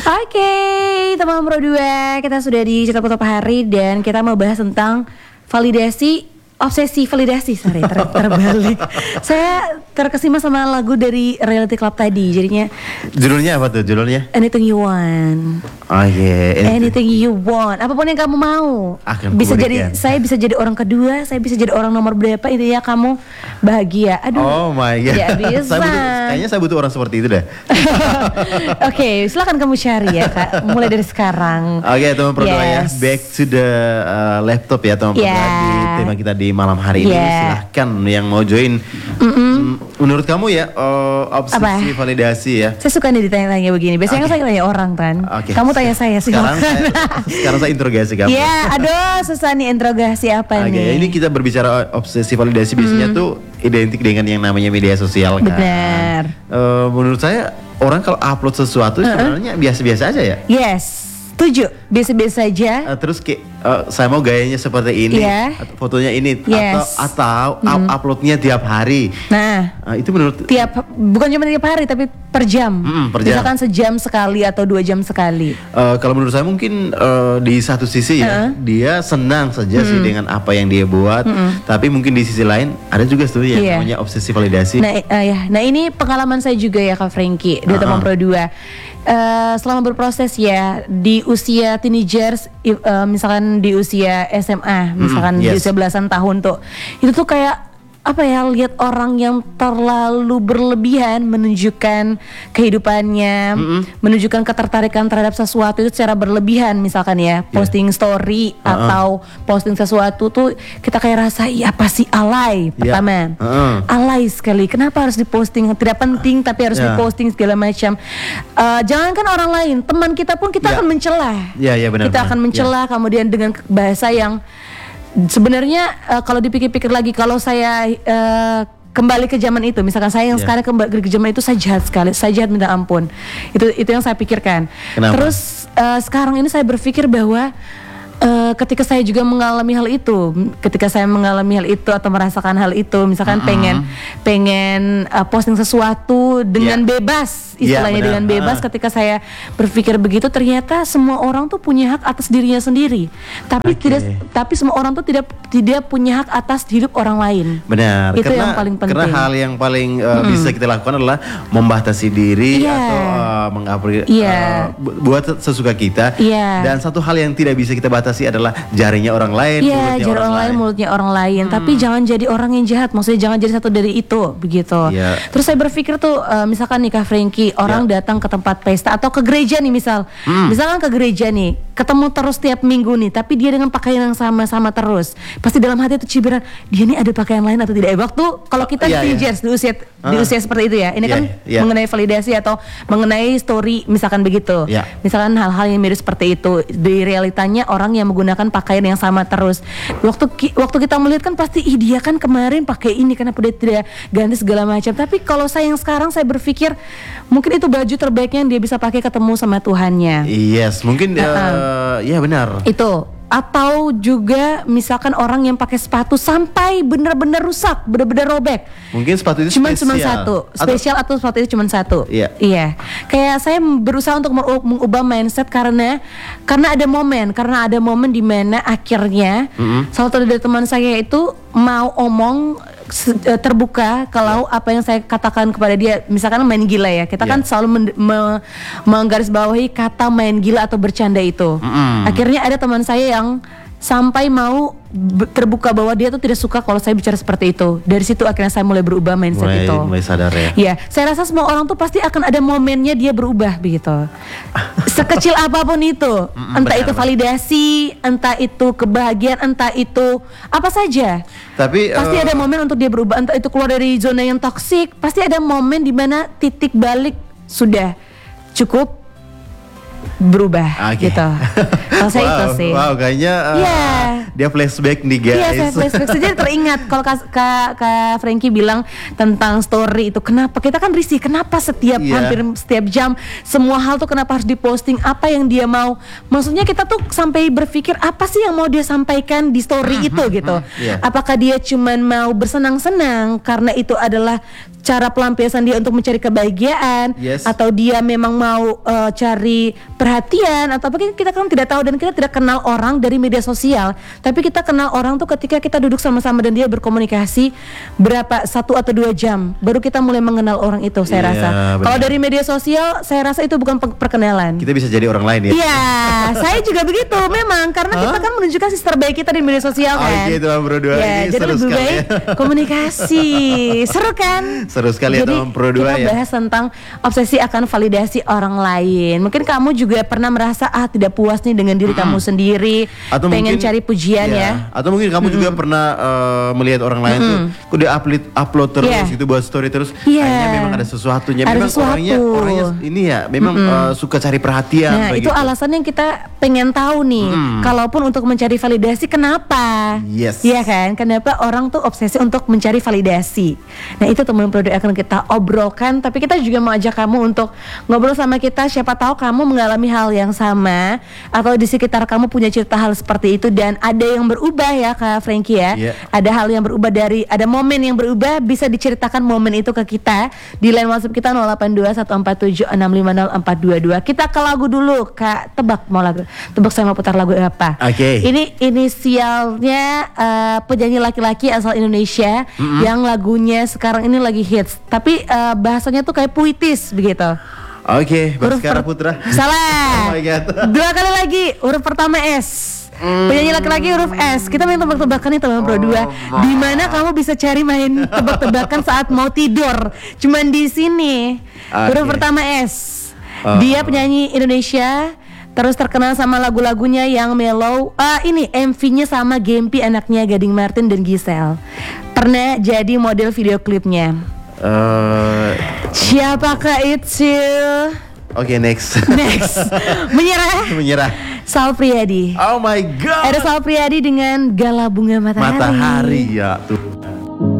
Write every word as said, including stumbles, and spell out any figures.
Oke, teman Pro dua, kita sudah di Cerita Foto Hari dan kita mau bahas tentang validasi, obsesi validasi, sorry ter terbalik. Saya terkesima sama lagu dari Reality Club tadi, jadinya. Judulnya apa tuh? Judulnya? Anything You Want. Oh iya. Yeah. Anything You Want. Apapun yang kamu mau. Akan bisa kuberikan. jadi, saya bisa jadi orang kedua, saya bisa jadi orang nomor berapa. Intinya kamu bahagia. Aduh. Oh my god. Ya bisa. Saya butuh, kayaknya saya butuh orang seperti itu deh. Oke, okay, silakan kamu cari ya Kak. Mulai dari sekarang. Oke okay, teman Pro dua ya. Yes. Back to the uh, laptop ya teman Pro dua. Yeah. Di tema kita di malam hari ini. Yeah. Silahkan yang mau join. Mm -mm. Menurut kamu ya uh, obsesi Apa? validasi ya. Saya suka nih ditanya-tanya begini. Biasanya okay. kan saya tanya orang kan. Okay. Kamu tanya saya sih. Sekarang saya, sekarang saya interogasi kamu. Ya, aduh susah nih interogasi apa okay, nih. Ini kita berbicara obsesi validasi biasanya mm. tuh identik dengan yang namanya media sosial kan. Benar. Uh, menurut saya orang kalau upload sesuatu uh-uh. sebenarnya biasa-biasa aja ya. Yes. Setuju, biasa-biasa aja. Uh, terus kayak uh, saya mau gayanya seperti ini, yeah. atau fotonya ini, yes. atau atau mm. uploadnya tiap hari. Nah, uh, itu menurut tiap bukan cuma tiap hari tapi per jam. Mm, per jam. Misalkan sejam sekali atau dua jam sekali. Uh, kalau menurut saya mungkin uh, di satu sisi ya uh. dia senang saja mm. sih dengan apa yang dia buat, mm. tapi mungkin di sisi lain ada juga tuh yang yeah. namanya obsesi validasi. Nah, uh, ya, nah ini pengalaman saya juga ya Kak Frankie, dari uh -uh. teman Pro dua. Uh, selama berproses ya di usia teenagers, uh, misalkan di usia S M A, misalkan mm, yes. di usia belasan tahun tuh, itu tuh kayak apa ya, lihat orang yang terlalu berlebihan menunjukkan kehidupannya, mm-hmm. menunjukkan ketertarikan terhadap sesuatu itu secara berlebihan, misalkan ya, yeah. posting story uh-uh. atau posting sesuatu tuh kita kayak rasa iya apa sih, alay pertama, yeah. uh-uh. alay sekali. Kenapa harus diposting? Tidak penting tapi harus yeah. diposting segala macam. Uh, jangankan orang lain, teman kita pun kita yeah. akan mencela. Yeah, yeah, benar, kita benar. akan mencela, yeah. kemudian dengan bahasa yang sebenarnya uh, kalau dipikir-pikir lagi, kalau saya uh, kembali ke zaman itu, misalkan saya yang yeah. sekarang kembali ke zaman itu, saya jahat sekali, saya jahat minta ampun. Itu itu yang saya pikirkan. Kenapa? Terus uh, sekarang ini saya berpikir bahwa Uh, ketika saya juga mengalami hal itu, ketika saya mengalami hal itu atau merasakan hal itu, misalkan mm-hmm. pengen pengen uh, posting sesuatu dengan yeah. bebas, istilahnya yeah, dengan bebas. Uh. Ketika saya berpikir begitu, ternyata semua orang tuh punya hak atas dirinya sendiri, tapi okay. tidak, tapi semua orang tuh tidak tidak punya hak atas hidup orang lain. Benar. Itu karena, yang paling penting. Karena hal yang paling uh, mm. bisa kita lakukan adalah membatasi diri yeah. atau uh, mengapri yeah. uh, buat sesuka kita. Yeah. Dan satu hal yang tidak bisa kita batasi adalah jarinya orang lain, yeah, mulutnya jari orang, orang lain, lain, mulutnya orang lain. Hmm. Tapi jangan jadi orang yang jahat, maksudnya jangan jadi satu dari itu, begitu. Yeah. Terus saya berpikir tuh, uh, misalkan nih Kak Frankie, orang yeah. datang ke tempat pesta atau ke gereja nih, misal, hmm. misalkan ke gereja nih, ketemu terus tiap minggu nih, tapi dia dengan pakaian yang sama-sama terus, pasti dalam hati itu cibiran, dia nih ada pakaian lain atau tidak. Waktu kalau kita yeah, teenagers yeah. di usia uh. di usia seperti itu ya, ini yeah, kan yeah. mengenai validasi atau mengenai story, misalkan begitu. Yeah. Misalkan hal-hal yang mirip seperti itu, di realitanya orang yang menggunakan pakaian yang sama terus. Waktu waktu kita melihat kan pasti, ih dia kan kemarin pakai ini, kenapa dia tidak ganti segala macam. Tapi kalau saya yang sekarang, saya berpikir mungkin itu baju terbaiknya yang dia bisa pakai ketemu sama Tuhannya. Yes, mungkin uh, ya benar. Itu. Atau juga misalkan orang yang pakai sepatu sampai benar-benar rusak, benar-benar robek. Mungkin sepatu itu cuman, spesial. Cuma satu, spesial atau, atau sepatu itu cuma satu. Iya. Iya. Kayak saya berusaha untuk mengubah mindset karena karena ada momen, karena ada momen di mana akhirnya mm-hmm. salah satu dari teman saya itu mau omong terbuka kalau yeah. apa yang saya katakan kepada dia, misalkan main gila ya, kita yeah. kan selalu men- me- menggarisbawahi kata main gila atau bercanda itu. Mm-hmm. Akhirnya ada teman saya yang sampai mau b- terbuka bahwa dia tuh tidak suka kalau saya bicara seperti itu. Dari situ akhirnya saya mulai berubah mindset mulai, itu. Mulai sadar ya. Iya, saya rasa semua orang tuh pasti akan ada momennya dia berubah begitu. Sekecil apapun itu, mm, entah benar, itu validasi, entah itu kebahagiaan, entah itu apa saja. Tapi pasti uh, ada momen untuk dia berubah, entah itu keluar dari zona yang toksik, pasti ada momen di mana titik balik sudah cukup berubah, okay. gitu. Kalau saya itu sih. Wow, kayaknya uh, yeah. dia flashback nih guys. Iya, saya flashback saja teringat kalau Kak, Kak, Kak Frankie bilang tentang story itu. Kenapa kita kan risih? Kenapa setiap yeah. hampir setiap jam semua hal tuh kenapa harus diposting? Apa yang dia mau? Maksudnya kita tuh sampai berpikir apa sih yang mau dia sampaikan di story itu gitu? Yeah. Apakah dia cuman mau bersenang-senang karena itu adalah cara pelampiasan dia untuk mencari kebahagiaan, yes. atau dia memang mau uh, cari perhatian, atau apa, kita kan tidak tahu, dan kita tidak kenal orang dari media sosial, tapi kita kenal orang tuh ketika kita duduk sama-sama dan dia berkomunikasi berapa satu atau dua jam baru kita mulai mengenal orang itu, saya yeah, rasa. Kalau dari media sosial saya rasa itu bukan perkenalan. Kita bisa jadi orang lain ya. Iya, saya juga begitu memang, karena huh? kita kan menunjukkan sisi terbaik kita di media sosial kan. Oke, teman berdua ya, ini jadi lebih baik ya. Komunikasi. Seru kan? Seru sekali jadi, ya teman Pro dua ya. Kita bahas tentang obsesi akan validasi orang lain. Mungkin kamu juga pernah merasa ah tidak puas nih dengan diri hmm. kamu sendiri, atau pengen mungkin, cari pujian ya. ya. Atau mungkin kamu hmm. juga pernah uh, melihat orang lain hmm. tuh, kok dia upload upload terus yeah. gitu, buat story terus. Yeah. Kayaknya memang ada sesuatunya. Ada memang sesuatu. orangnya orangnya ini ya, memang hmm. uh, suka cari perhatian. Nah itu gitu. Alasan yang kita pengen tahu nih. Hmm. Kalaupun untuk mencari validasi, kenapa? Yes. Iya kan? Kenapa orang tuh obsesi untuk mencari validasi? Nah itu teman produk akan kita obrolkan, tapi kita juga mau ajak kamu untuk ngobrol sama kita. Siapa tahu kamu mengalami hal yang sama, atau di sekitar kamu punya cerita hal seperti itu, dan ada yang berubah ya Kak Frankie ya. Yeah. Ada hal yang berubah, dari ada momen yang berubah, bisa diceritakan momen itu ke kita di line WhatsApp kita nol delapan dua satu empat tujuh enam lima nol empat dua dua. Kita ke lagu dulu Kak, tebak mau lagu, tebak saya mau putar lagu apa. Oke. Okay. Ini inisialnya uh, penyanyi laki-laki asal Indonesia, mm-hmm. yang lagunya sekarang ini lagi hits, tapi uh, bahasanya tuh kayak puitis begitu. Oke, okay, Baskara Putra. Salah. Oh my God. Dua kali lagi, huruf pertama S. Mm. Penyanyi laki-laki huruf S. Kita main tebak-tebakan nih teman Pro dua. Di mana kamu bisa cari main tebak-tebakan saat mau tidur? Cuman di sini. Okay. Huruf pertama S. Oh. Dia penyanyi Indonesia, terus terkenal sama lagu-lagunya yang mellow. Ah, ini M V-nya sama Gempi, anaknya Gading Martin dan Giselle. Pernah jadi model video klipnya. Uh, Siapakah itu? Oke, okay, next. Next. Menyerah. Menyerah. Sal Priadi. Oh my God. Ada Sal Priadi dengan Gala Bunga Matahari. Matahari ya tuh.